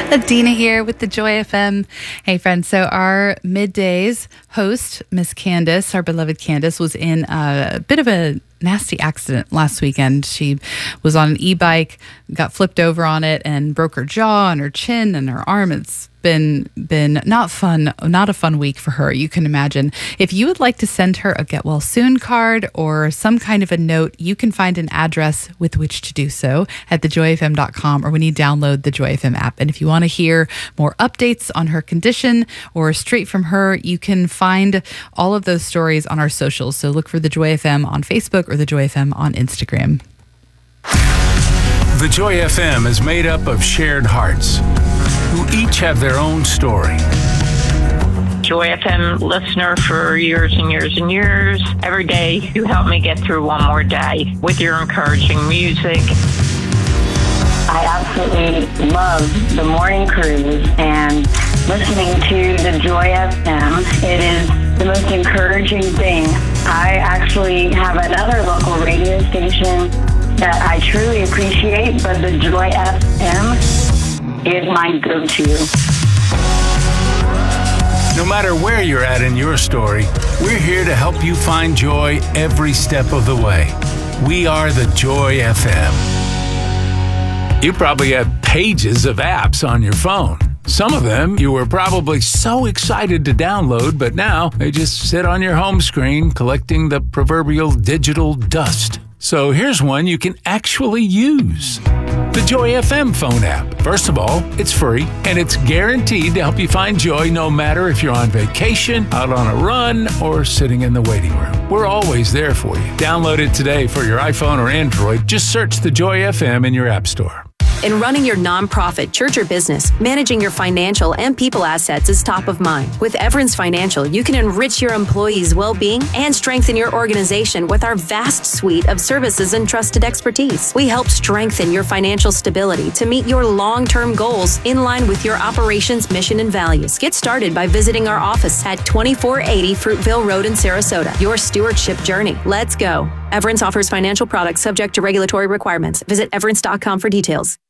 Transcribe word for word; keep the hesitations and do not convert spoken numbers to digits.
Adina here with the Joy F M. Hey, friends. So our middays host, Miss Candace, our beloved Candace, was in a bit of a nasty accident last weekend. She was on an e-bike, got flipped over on it, and broke her jaw and her chin and her arm. It's been been not fun, not a fun week for her, you can imagine. If you would like to send her a get well soon card or some kind of a note, you can find an address with which to do so at the joy f m dot com or when you download the Joy F M app. And if you want to hear more updates on her condition or straight from her, you can find all of those stories on our socials. So look for the Joy F M on Facebook or the Joy F M on Instagram. The Joy F M is made up of shared hearts who each have their own story. Joy F M listener for years and years and years. Every day you help me get through one more day with your encouraging music. I absolutely love the morning cruise and listening to the Joy F M. It is the most encouraging thing. I actually have another local radio station that I truly appreciate, but the Joy F M is my go-to. No matter where you're at in your story, we're here to help you find joy every step of the way. We are the Joy F M. You probably have pages of apps on your phone. Some of them you were probably so excited to download, but now they just sit on your home screen collecting the proverbial digital dust. So here's one you can actually use. The Joy F M phone app. First of all, it's free, and it's guaranteed to help you find joy no matter if you're on vacation, out on a run, or sitting in the waiting room. We're always there for you. Download it today for your iPhone or Android. Just search the Joy F M in your app store. In running your nonprofit, church, or business, managing your financial and people assets is top of mind. With Everence Financial, you can enrich your employees' well-being and strengthen your organization with our vast suite of services and trusted expertise. We help strengthen your financial stability to meet your long-term goals in line with your operations, mission, and values. Get started by visiting our office at twenty-four eighty Fruitville Road in Sarasota. Your stewardship journey. Let's go. Everence offers financial products subject to regulatory requirements. Visit everence dot com for details.